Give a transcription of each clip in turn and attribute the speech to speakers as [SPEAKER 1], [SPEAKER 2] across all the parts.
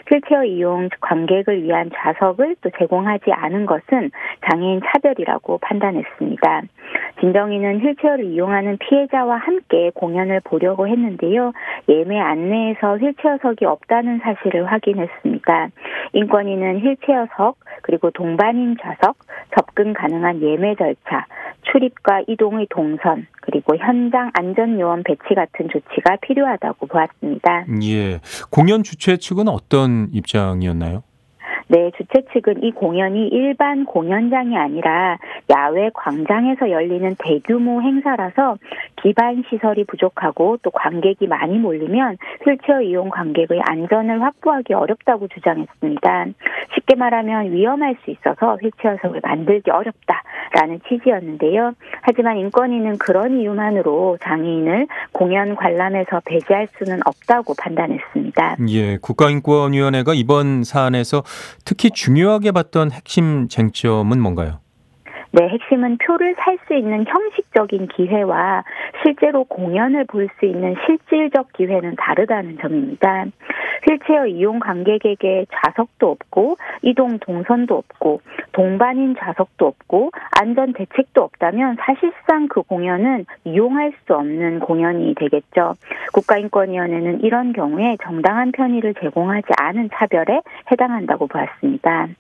[SPEAKER 1] 휠체어 이용 관객을 위한 좌석을 또 제공하지 않은 것은 장애인 차별이라고 판단했습니다. 진정인은 휠체어를 이용하는 피해자와 함께 공연을 보려고 했는데요. 예매 안내에서 휠체어석이 없다는 사실을 확인했습니다. 인권위는 휠체어석, 그리고 동반인 좌석, 접근 가능한 예매 절차, 출입과 이동의 동선, 그리고 현장 안전요원 배치 같은 조치가 필요하다고 보았습니다.
[SPEAKER 2] 예. 공연 주최 측은 어떤 입장이었나요?
[SPEAKER 1] 네, 주최 측은 이 공연이 일반 공연장이 아니라 야외 광장에서 열리는 대규모 행사라서 기반 시설이 부족하고 또 관객이 많이 몰리면 휠체어 이용 관객의 안전을 확보하기 어렵다고 주장했습니다. 쉽게 말하면 위험할 수 있어서 휠체어석을 만들기 어렵다라는 취지였는데요. 하지만 인권위는 그런 이유만으로 장애인을 공연 관람에서 배제할 수는 없다고 판단했습니다.
[SPEAKER 2] 예. 국가인권위원회가 이번 사안에서 특히 중요하게 봤던 핵심 쟁점은 뭔가요?
[SPEAKER 1] 네, 핵심은 표를 살 수 있는 형식적인 기회와 실제로 공연을 볼 수 있는 실질적 기회는 다르다는 점입니다. 휠체어 이용 관객에게 좌석도 없고 이동 동선도 없고 동반인 좌석도 없고 안전 대책도 없다면 사실상 그 공연은 이용할 수 없는 공연이 되겠죠. 국가인권위원회는 이런 경우에 정당한 편의를 제공하지 않은 차별에 해당한다고 보았습니다.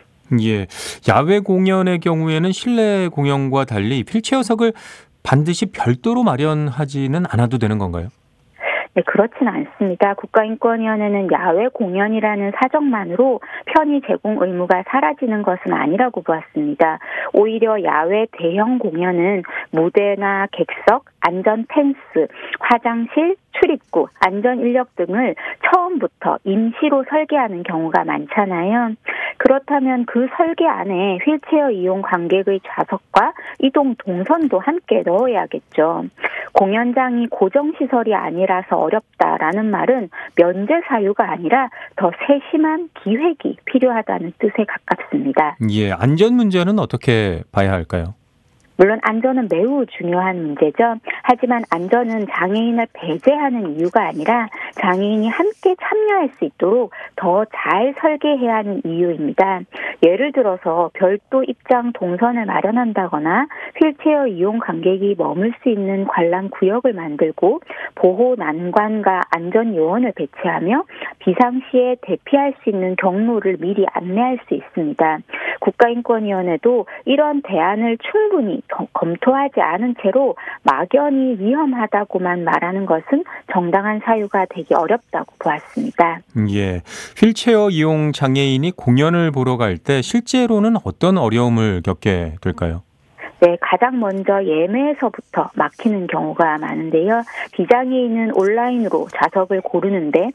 [SPEAKER 2] 예. 야외 공연의 경우에는 실내 공연과 달리 휠체어석을 반드시 별도로 마련하지는 않아도 되는 건가요?
[SPEAKER 1] 네, 그렇진 않습니다. 국가인권위원회는 야외 공연이라는 사정만으로 편의 제공 의무가 사라지는 것은 아니라고 보았습니다. 오히려 야외 대형 공연은 무대나 객석, 안전 펜스, 화장실, 출입구, 안전 인력 등을 처음부터 임시로 설계하는 경우가 많잖아요. 그렇다면 그 설계 안에 휠체어 이용 관객의 좌석과 이동 동선도 함께 넣어야겠죠. 공연장이 고정시설이 아니라서 어렵다라는 말은 면제 사유가 아니라 더 세심한 기획이 필요하다는 뜻에 가깝습니다.
[SPEAKER 2] 예. 안전 문제는 어떻게 봐야 할까요?
[SPEAKER 1] 물론 안전은 매우 중요한 문제죠. 하지만 안전은 장애인을 배제하는 이유가 아니라 장애인이 함께 참여할 수 있도록 더 잘 설계해야 하는 이유입니다. 예를 들어서 별도 입장 동선을 마련한다거나 휠체어 이용 관객이 머물 수 있는 관람 구역을 만들고 보호 난관과 안전 요원을 배치하며 비상시에 대피할 수 있는 경로를 미리 안내할 수 있습니다. 국가인권위원회도 이런 대안을 충분히 검토하지 않은 채로 막연히 위험하다고만 말하는 것은 정당한 사유가 되기 어렵다고 보았습니다.
[SPEAKER 2] 예. 휠체어 이용 장애인이 공연을 보러 갈 때 실제로는 어떤 어려움을 겪게 될까요?
[SPEAKER 1] 네, 가장 먼저 예매에서부터 막히는 경우가 많은데요. 비장애인은 온라인으로 좌석을 고르는데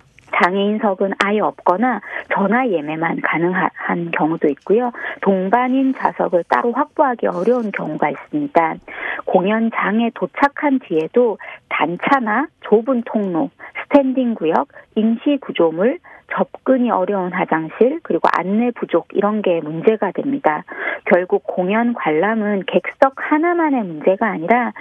[SPEAKER 1] 장애인석은 아예 없거나 전화 예매만 가능한 경우도 있고요. 동반인 좌석을 따로 확보하기 어려운 경우가 있습니다. 공연장에 도착한 뒤에도 단차나 좁은 통로, 스탠딩 구역, 임시 구조물, 접근이 어려운 화장실, 그리고 안내 부족 이런 게 문제가 됩니다. 결국 공연 관람은 객석 하나만의 문제가 아니라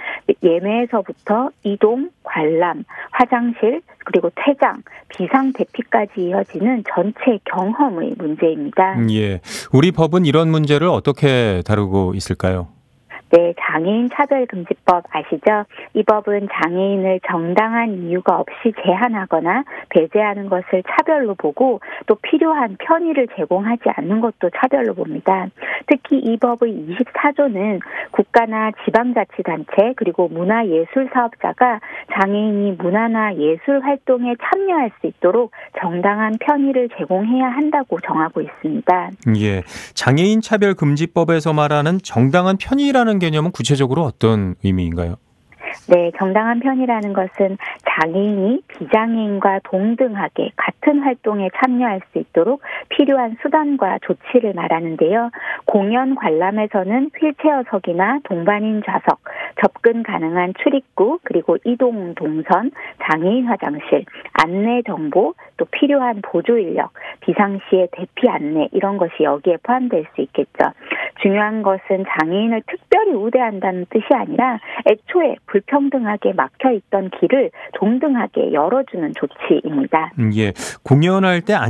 [SPEAKER 1] 예매에서부터 이동, 관람, 화장실, 그리고 퇴장, 비상 대피까지 이어지는 전체 경험의 문제입니다.
[SPEAKER 2] 예. 우리 법은 이런 문제를 어떻게 다루고 있을까요?
[SPEAKER 1] 네, 장애인 차별금지법 아시죠? 이 법은 장애인을 정당한 이유가 없이 제한하거나 배제하는 것을 차별로 보고 또 필요한 편의를 제공하지 않는 것도 차별로 봅니다. 특히 이 법의 24조는 국가나 지방자치단체 그리고 문화예술사업자가 장애인이 문화나 예술 활동에 참여할 수 있도록 정당한 편의를 제공해야 한다고 정하고 있습니다.
[SPEAKER 2] 예. 장애인 차별금지법에서 말하는 정당한 편의라는 개념은 구체적으로 어떤 의미인가요?
[SPEAKER 1] 네, 정당한 편의라는 것은 장애인이 비장애인과 동등하게 같은 활동에 참여할 수 있도록 필요한 수단과 조치를 말하는데요. 공연 관람에서는 휠체어석이나 동반인 좌석, 접근 가능한 출입구, 그리고 이동 동선, 장애인 화장실, 안내 정보, 또 필요한 보조 인력, 비상시에 대피 안내 이런 것이 여기에 포함될 수 있겠죠. 중요한 것은 장애인을 특별히 우대한다는 뜻이 아니라 애초에 불평등하게 막혀있던 길을 동등하게 열어주는 조치입니다.
[SPEAKER 2] 예. 공연할 때